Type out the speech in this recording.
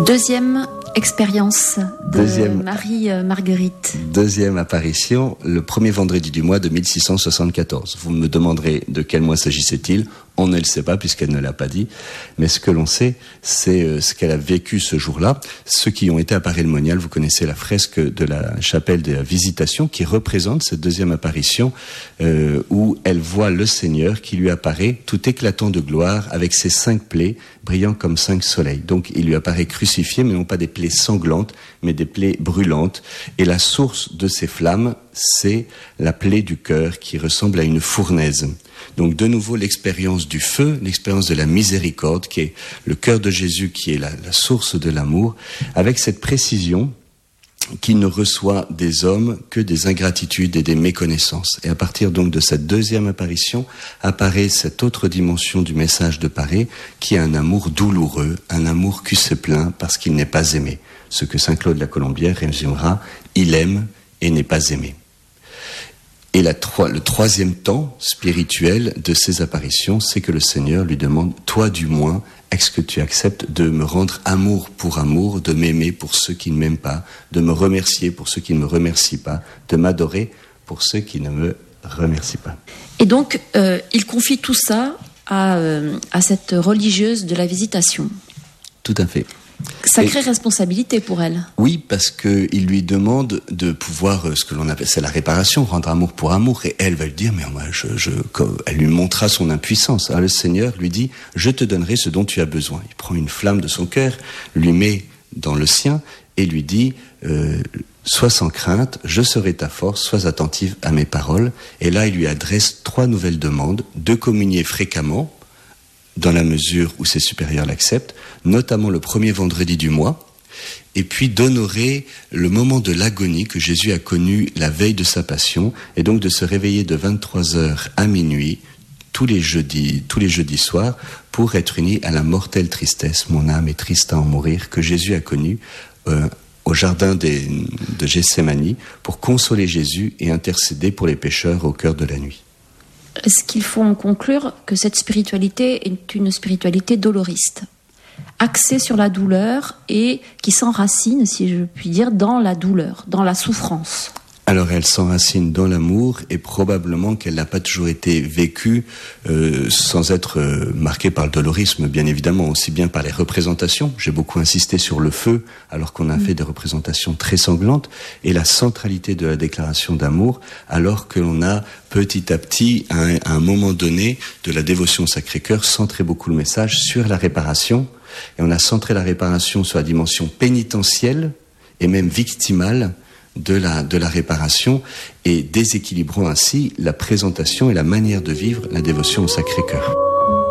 Deuxième expérience de Marie-Marguerite. Deuxième apparition, le premier vendredi du mois de 1674. Vous me demanderez de quel mois s'agissait-il ? On ne le sait pas puisqu'elle ne l'a pas dit. Mais ce que l'on sait, c'est ce qu'elle a vécu ce jour-là. Ceux qui ont été à Paray-le-Monial, vous connaissez la fresque de la chapelle de la Visitation qui représente cette deuxième apparition où elle voit le Seigneur qui lui apparaît tout éclatant de gloire avec ses 5 plaies brillant comme 5 soleils. Donc il lui apparaît crucifié, mais non pas des plaies sanglantes, mais des plaies brûlantes. Et la source de ces flammes, c'est la plaie du cœur qui ressemble à une fournaise. Donc de nouveau l'expérience du feu, l'expérience de la miséricorde, qui est le cœur de Jésus, qui est la source de l'amour, avec cette précision qui ne reçoit des hommes que des ingratitudes et des méconnaissances. Et à partir donc de cette deuxième apparition, apparaît cette autre dimension du message de Paray, qui est un amour douloureux, un amour qui se plaint parce qu'il n'est pas aimé. Ce que saint Claude la Colombière résumera, il aime et n'est pas aimé. Et le troisième temps spirituel de ces apparitions, c'est que le Seigneur lui demande, toi du moins, est-ce que tu acceptes de me rendre amour pour amour, de m'aimer pour ceux qui ne m'aiment pas, de me remercier pour ceux qui ne me remercient pas, de m'adorer pour ceux qui ne me remercient pas. Et donc, il confie tout ça à cette religieuse de la Visitation. Tout à fait. Sacrée responsabilité pour elle. Oui, parce qu'il lui demande de pouvoir, ce que l'on appelle, c'est la réparation, rendre amour pour amour. Et elle va lui dire, mais moi, elle lui montrera son impuissance. Alors, le Seigneur lui dit, je te donnerai ce dont tu as besoin. Il prend une flamme de son cœur, lui met dans le sien et lui dit, sois sans crainte, je serai ta force, sois attentive à mes paroles. Et là, il lui adresse 3 nouvelles demandes, de communier fréquemment, dans la mesure où ses supérieurs l'acceptent, notamment le premier vendredi du mois, et puis d'honorer le moment de l'agonie que Jésus a connu la veille de sa passion, et donc de se réveiller de 23h à minuit, tous les jeudis soirs, pour être uni à la mortelle tristesse, mon âme est triste à en mourir, que Jésus a connue au jardin de Gethsémani, pour consoler Jésus et intercéder pour les pécheurs au cœur de la nuit. Est-ce qu'il faut en conclure que cette spiritualité est une spiritualité doloriste, axée sur la douleur et qui s'enracine, si je puis dire, dans la douleur, dans la souffrance? Alors elle s'enracine dans l'amour et probablement qu'elle n'a pas toujours été vécue sans être marquée par le dolorisme, bien évidemment, aussi bien par les représentations. J'ai beaucoup insisté sur le feu alors qu'on a fait des représentations très sanglantes, et la centralité de la déclaration d'amour alors que l'on a petit à petit, à un moment donné de la dévotion au Sacré-Cœur, centré beaucoup le message sur la réparation, et on a centré la réparation sur la dimension pénitentielle et même victimale de la réparation, et déséquilibrant ainsi la présentation et la manière de vivre la dévotion au Sacré-Cœur.